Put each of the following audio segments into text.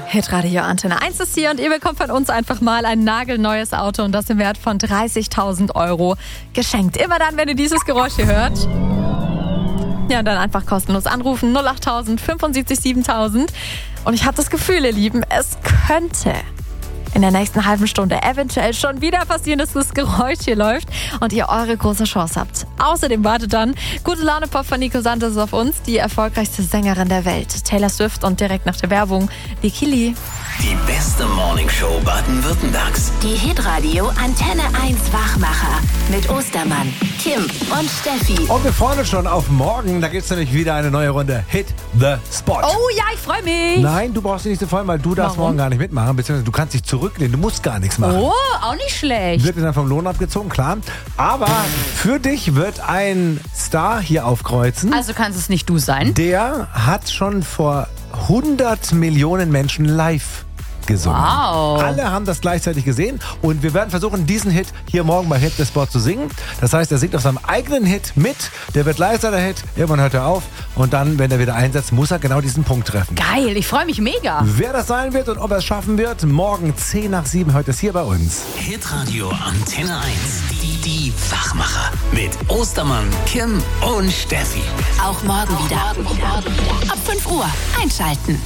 Hitradio Antenne 1 ist hier und ihr bekommt von uns einfach mal ein nagelneues Auto und das im Wert von 30.000 € geschenkt. Immer dann, wenn ihr dieses Geräusch hier hört. Ja, und dann einfach kostenlos anrufen, 08000 75 7000. Und ich habe das Gefühl, ihr Lieben, es könnte in der nächsten halben Stunde eventuell schon wieder passieren, dass das Geräusch hier läuft und ihr eure große Chance habt. Außerdem wartet dann Gute Laune Pop von Nico Santos auf uns, die erfolgreichste Sängerin der Welt, Taylor Swift, und direkt nach der Werbung Likili. Die beste Morningshow Baden-Württembergs. Die Hitradio Antenne 1 Wachmacher mit Ostermann, Kim und Steffi. Und wir freuen uns schon auf morgen. Da gibt es nämlich wieder eine neue Runde Hit the Spot. Oh ja, ich freue mich. Nein, du brauchst dich nicht so freuen, weil du darfst morgen gar nicht mitmachen. Beziehungsweise du kannst dich zurücklehnen. Du musst gar nichts machen. Oh, auch nicht schlecht. Wird dir dann vom Lohn abgezogen, klar. Aber für dich wird ein Star hier aufkreuzen. Also kann es nicht du sein? Der hat schon vor 100 Millionen Menschen live gesungen. Wow. Alle haben das gleichzeitig gesehen und wir werden versuchen, diesen Hit hier morgen bei Hit the Spot zu singen. Das heißt, er singt auf seinem eigenen Hit mit, der wird leiser, der Hit, irgendwann hört er auf und dann, wenn er wieder einsetzt, muss er genau diesen Punkt treffen. Geil, ich freue mich mega. Wer das sein wird und ob er es schaffen wird, morgen 6:50 heute ist hier bei uns. Hitradio Antenne 1. Die Wachmacher. Mit Ostermann, Kim und Steffi. Auch morgen wieder. Ab 5 Uhr einschalten.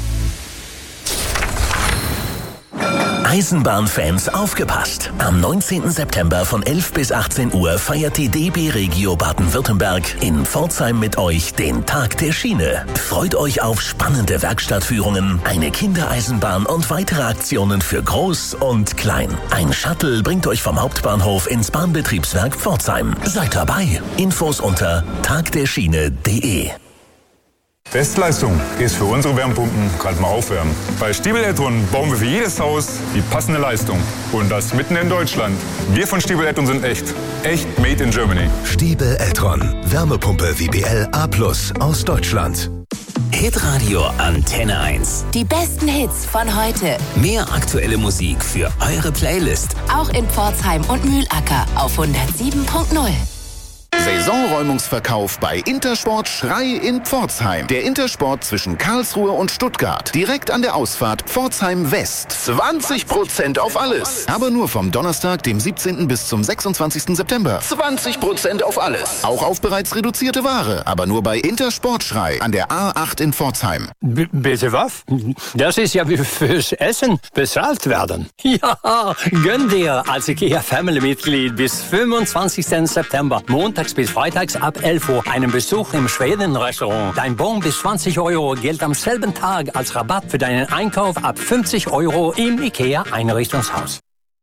Eisenbahnfans aufgepasst. Am 19. September von 11 bis 18 Uhr feiert die DB Regio Baden-Württemberg in Pforzheim mit euch den Tag der Schiene. Freut euch auf spannende Werkstattführungen, eine Kindereisenbahn und weitere Aktionen für Groß und Klein. Ein Shuttle bringt euch vom Hauptbahnhof ins Bahnbetriebswerk Pforzheim. Seid dabei. Infos unter tagderschiene.de. Bestleistung ist für unsere Wärmepumpen gerade mal aufwärmen. Bei Stiebel Eltron bauen wir für jedes Haus die passende Leistung. Und das mitten in Deutschland. Wir von Stiebel Eltron sind echt. Echt made in Germany. Stiebel Eltron. Wärmepumpe WBL A+ aus Deutschland. Hitradio Antenne 1. Die besten Hits von heute. Mehr aktuelle Musik für eure Playlist. Auch in Pforzheim und Mühlacker auf 107.0. Saisonräumungsverkauf bei Intersport Schrei in Pforzheim. Der Intersport zwischen Karlsruhe und Stuttgart. Direkt an der Ausfahrt Pforzheim West. 20% auf alles. Aber nur vom Donnerstag, dem 17. bis zum 26. September. 20% auf alles. Auch auf bereits reduzierte Ware. Aber nur bei Intersport Schrei an der A8 in Pforzheim. Bitte was? Das ist ja wie fürs Essen bezahlt werden. Ja, gönn dir als IKEA-Family-Mitglied bis 25. September, montags bis freitags ab 11 Uhr, einen Besuch im Schweden-Restaurant. Dein Bon bis 20 € gilt am selben Tag als Rabatt für deinen Einkauf ab 50 € im IKEA-Einrichtungshaus.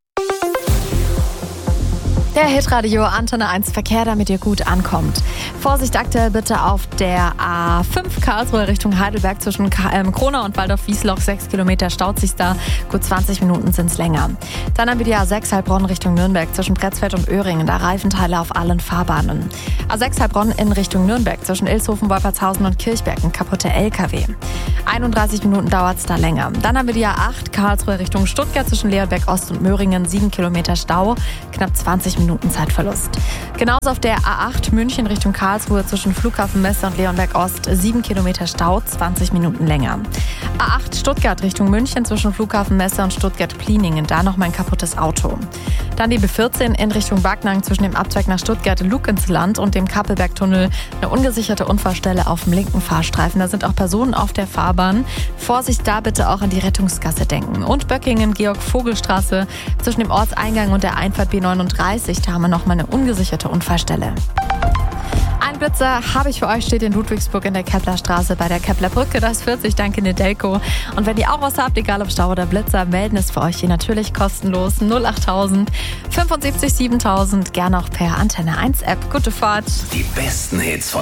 Der Hitradio Antenne 1 Verkehr, damit ihr gut ankommt. Vorsicht aktuell bitte auf der A5 Karlsruhe Richtung Heidelberg zwischen Kronau und Waldorf-Wiesloch. 6 Kilometer staut sich da. Gut 20 Minuten sind es länger. Dann haben wir die A6 Heilbronn Richtung Nürnberg zwischen Pretzfeld und Öhringen. Da Reifenteile auf allen Fahrbahnen. A6 Heilbronn in Richtung Nürnberg zwischen Ilshofen, Wolfertshausen und Kirchberg. Ein kaputter LKW. 31 Minuten dauert es da länger. Dann haben wir die A8 Karlsruhe Richtung Stuttgart zwischen Leonberg Ost und Möhringen. 7 Kilometer Stau. Knapp 20 Minuten Zeitverlust. Genauso auf der A8 München Richtung Karlsruhe zwischen Flughafen Messe und Leonberg Ost 7 Kilometer Stau, 20 Minuten länger. A8 Stuttgart Richtung München zwischen Flughafen Messe und Stuttgart-Pliningen, da noch mal ein kaputtes Auto. Dann die B14 in Richtung Backnang zwischen dem Abzweig nach Stuttgart Lugensland und dem Kappelbergtunnel, eine ungesicherte Unfallstelle auf dem linken Fahrstreifen. Da sind auch Personen auf der Fahrbahn. Vorsicht da bitte auch an die Rettungsgasse denken. Und Böckingen Georg-Vogel-Straße zwischen dem Ortseingang und der Einfahrt B39, da haben wir noch mal eine ungesicherte Unfallstelle. Ein Blitzer habe ich für euch, steht in Ludwigsburg in der Keplerstraße bei der Keplerbrücke. Das 40, danke Nedelco. Und wenn ihr auch was habt, egal ob Stau oder Blitzer, melden es für euch hier natürlich kostenlos. 08000 75 7000, gerne auch per Antenne 1 App. Gute Fahrt. Die besten Hits von